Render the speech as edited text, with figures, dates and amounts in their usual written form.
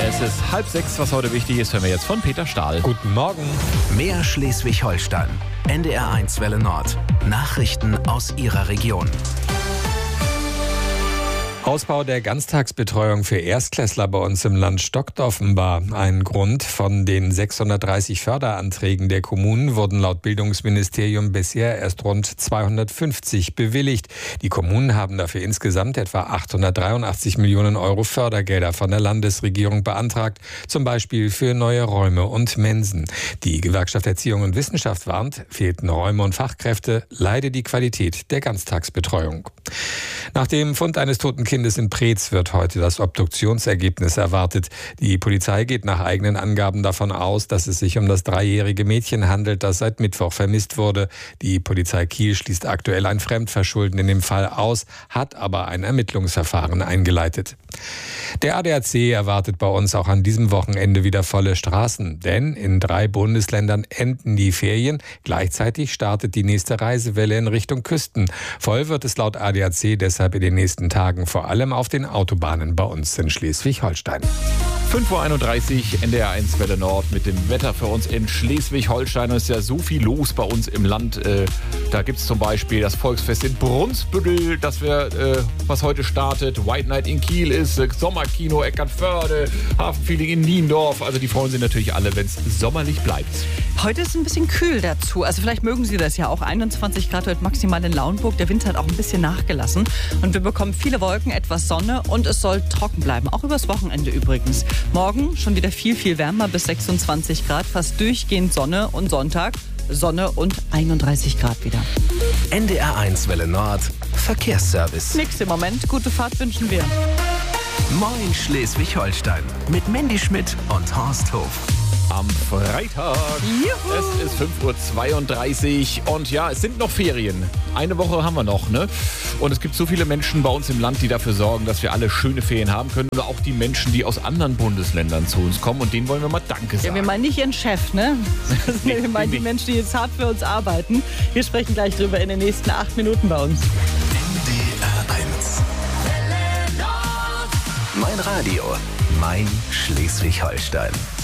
Es ist 5:30, was heute wichtig ist, hören wir jetzt von Peter Stahl. Guten Morgen. Mehr Schleswig-Holstein. NDR1 Welle Nord. Nachrichten aus Ihrer Region. Ausbau der Ganztagsbetreuung für Erstklässler bei uns im Land stockt offenbar. Ein Grund: von den 630 Förderanträgen der Kommunen wurden laut Bildungsministerium bisher erst rund 250 bewilligt. Die Kommunen haben dafür insgesamt etwa 883 Millionen Euro Fördergelder von der Landesregierung beantragt, zum Beispiel für neue Räume und Mensen. Die Gewerkschaft Erziehung und Wissenschaft warnt, fehlten Räume und Fachkräfte, leide die Qualität der Ganztagsbetreuung. Nach dem Fund eines toten Kindes in Preetz wird heute das Obduktionsergebnis erwartet. Die Polizei geht nach eigenen Angaben davon aus, dass es sich um das 3-jährige Mädchen handelt, das seit Mittwoch vermisst wurde. Die Polizei Kiel schließt aktuell ein Fremdverschulden in dem Fall aus, hat aber ein Ermittlungsverfahren eingeleitet. Der ADAC erwartet bei uns auch an diesem Wochenende wieder volle Straßen, denn in 3 Bundesländern enden die Ferien. Gleichzeitig startet die nächste Reisewelle in Richtung Küsten. Voll wird es laut ADAC deshalb in den nächsten Tagen vor allem auf den Autobahnen bei uns in Schleswig-Holstein. 5:31 Uhr, NDR1 Welle Nord mit dem Wetter für uns in Schleswig-Holstein. Es ist ja so viel los bei uns im Land. Da gibt es zum Beispiel das Volksfest in Brunsbüttel, was heute startet. White Night in Kiel ist, Sommerkino Eckernförde, Hafenfeeling in Niendorf. Also die freuen sich natürlich alle, wenn es sommerlich bleibt. Heute ist ein bisschen kühl dazu. Also vielleicht mögen Sie das ja auch. 21 Grad heute maximal in Lauenburg. Der Wind hat auch ein bisschen nachgelassen. Und wir bekommen viele Wolken, etwas Sonne und es soll trocken bleiben. Auch übers Wochenende übrigens. Morgen schon wieder viel, viel wärmer bis 26 Grad. Fast durchgehend Sonne und Sonntag Sonne und 31 Grad wieder. NDR1 Welle Nord. Verkehrsservice. Nix im Moment. Gute Fahrt wünschen wir. Moin Schleswig-Holstein. Mit Mandy Schmidt und Horst Hof. Am Freitag. Juhu. Es ist 5:32 Uhr und ja, es sind noch Ferien. Eine Woche haben wir noch, ne? Und es gibt so viele Menschen bei uns im Land, die dafür sorgen, dass wir alle schöne Ferien haben können. Oder auch die Menschen, die aus anderen Bundesländern zu uns kommen. Und denen wollen wir mal Danke sagen. Ja, wir meinen nicht Ihren Chef, ne? Wir meinen die Menschen, die jetzt hart für uns arbeiten. Wir sprechen gleich drüber in den nächsten 8 Minuten bei uns. NDR1. Mein Radio. Mein Schleswig-Holstein.